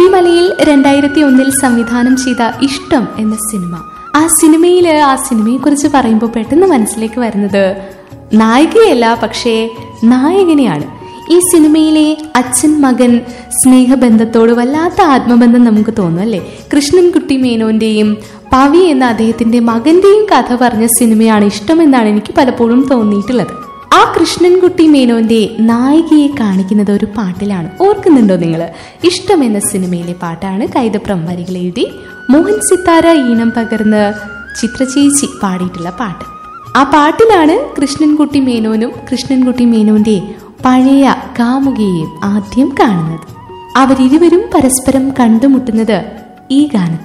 K P. മലയിൽ 2001 സംവിധാനം ചെയ്ത ഇഷ്ടം എന്ന സിനിമ. ആ സിനിമയെ കുറിച്ച് പറയുമ്പോൾ പെട്ടെന്ന് മനസ്സിലേക്ക് വരുന്നത് നായികയല്ല, പക്ഷേ നായകനെയാണ്. ഈ സിനിമയിലെ അച്ഛൻ മകൻ സ്നേഹബന്ധത്തോട് വല്ലാത്ത ആത്മബന്ധം നമുക്ക് തോന്നും അല്ലേ? കൃഷ്ണൻകുട്ടി മേനോന്റെയും പവി എന്ന അദ്ദേഹത്തിന്റെ മകന്റെയും കഥ പറഞ്ഞ സിനിമയാണ് ഇഷ്ടം എന്നാണ് എനിക്ക് പലപ്പോഴും തോന്നിയിട്ടുള്ളത്. ആ കൃഷ്ണൻകുട്ടി മേനോന്റെ നായികയെ കാണിക്കുന്നത് ഒരു പാട്ടിലാണ്. ഓർക്കുന്നുണ്ടോ നിങ്ങൾ? ഇഷ്ടം എന്ന സിനിമയിലെ പാട്ടാണ്. കൈതപ്രം വരികൾ എഴുതി മോഹൻ സിത്താര ഈണം പകർന്ന് ചിത്രചേച്ചി പാടിയിട്ടുള്ള പാട്ട്. ആ പാട്ടിലാണ് കൃഷ്ണൻകുട്ടി മേനോനും കൃഷ്ണൻകുട്ടി മേനോന്റെ പഴയ കാമുകിയെയും ആദ്യം കാണുന്നത്. അവരിരുവരും പരസ്പരം കണ്ടുമുട്ടുന്നത് ഈ ഗാനത്തിൽ.